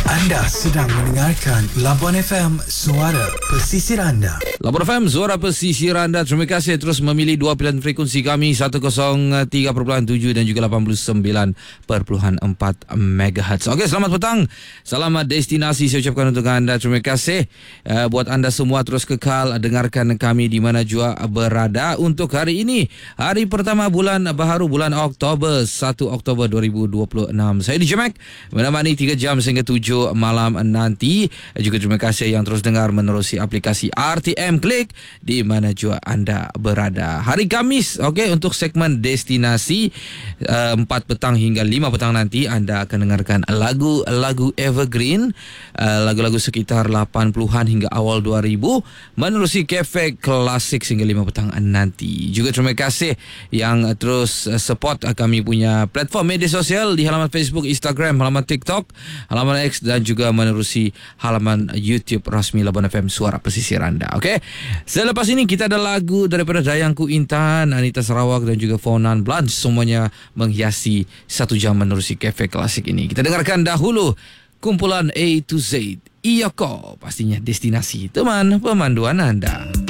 Anda sedang mendengarkan Labuan FM, suara pesisir anda. Labuan FM, suara pesisir anda. Terima kasih terus memilih dua pilihan frekuensi kami, 103.7 dan juga 89.4 MHz. Okey, selamat petang. Selamat destinasi saya ucapkan untuk anda. Terima kasih buat anda semua terus kekal dengarkan kami di mana jua berada. Untuk hari ini, hari pertama bulan baharu, bulan Oktober, 1 Oktober 2026. Saya DJ Mac menemani 3 jam sehingga 7 malam nanti. Juga terima kasih yang terus dengar menerusi aplikasi RTM Klik di mana jua anda berada. Hari Khamis, okey, untuk segmen destinasi 4 petang hingga 5 petang nanti anda akan dengarkan lagu-lagu evergreen, lagu-lagu sekitar 80-an hingga awal 2000 menerusi Cafe Klasik hingga 5 petang nanti. Juga terima kasih yang terus support kami punya platform media sosial di halaman Facebook, Instagram, halaman TikTok, halaman X dan juga menerusi halaman YouTube rasmi Labuan FM, suara pesisir anda. Okey. Selepas ini kita ada lagu daripada Dayangku Intan, Anita Sarawak dan juga Fonan Blanche, semuanya menghiasi 1 jam menerusi Cafe Klasik ini. Kita dengarkan dahulu kumpulan A to Z. Iyoko, pastinya destinasi teman pemanduan anda.